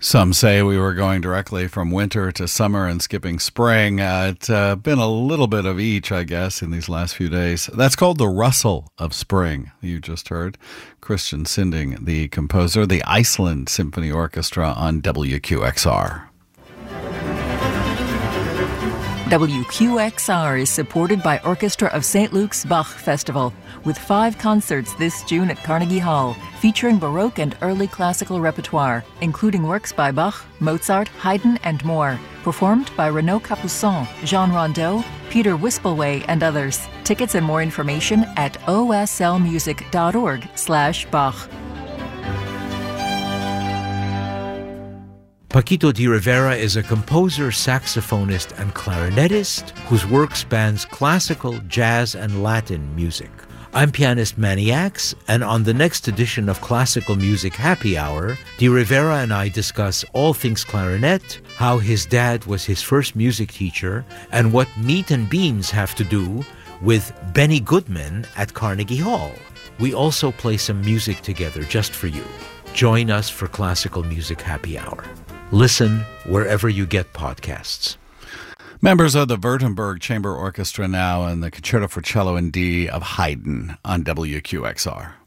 Some say we were going directly from winter to summer and skipping spring. It's been a little bit of each, I guess, in these last few days. That's called the rustle of spring. You just heard Christian Sinding, the composer, the Iceland Symphony Orchestra on WQXR. WQXR is supported by Orchestra of St. Luke's Bach Festival, with 5 concerts this June at Carnegie Hall, featuring Baroque and early classical repertoire, including works by Bach, Mozart, Haydn, and more, performed by Renaud Capuçon, Jean Rondeau, Peter Wispelwey, and others. Tickets and more information at oslmusic.org/Bach. Paquito D'Rivera is a composer, saxophonist, and clarinetist whose work spans classical, jazz, and Latin music. I'm pianist Manny Axe, and on the next edition of Classical Music Happy Hour, D'Rivera and I discuss all things clarinet, how his dad was his first music teacher, and what meat and beans have to do with Benny Goodman at Carnegie Hall. We also play some music together just for you. Join us for Classical Music Happy Hour. Listen wherever you get podcasts. Members of the Württemberg Chamber Orchestra now and the Concerto for Cello in D of Haydn on WQXR.